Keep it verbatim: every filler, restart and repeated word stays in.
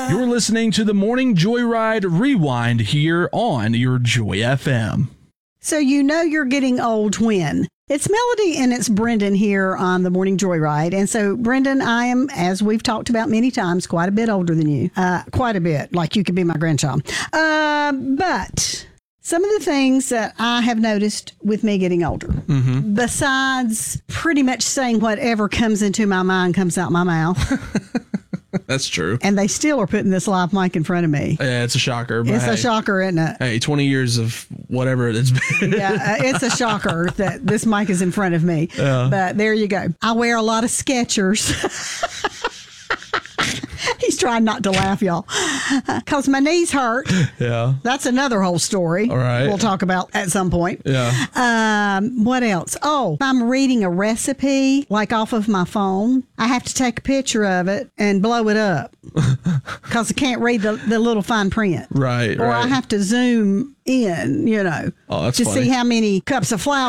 You're listening to the Morning Joyride Rewind here on your Joy F M. So you know you're getting old when. It's Melody and it's Brendan here on the Morning Joyride. And so, Brendan, I am, as we've talked about many times, quite a bit older than you. Uh, quite a bit, like you could be my grandchild. Uh, but some of the things that I have noticed with me getting older, mm-hmm. besides pretty much saying whatever comes into my mind comes out my mouth. That's true. And they still are putting this live mic in front of me. Yeah, it's a shocker. But it's hey, a shocker, isn't it? Hey, twenty years of whatever it's been. Yeah, uh, it's a shocker that this mic is in front of me. Yeah. But there you go. I wear a lot of Skechers. He's trying not to laugh, y'all, because my knees hurt. Yeah. That's another whole story. All right. We'll talk about at some point. Yeah. Um, what else? Oh, if I'm reading a recipe, like off of my phone, I have to take a picture of it and blow it up because I can't read the, the little fine print. Right, Or right. I have to zoom in, you know, Oh, that's to funny. see how many cups of flour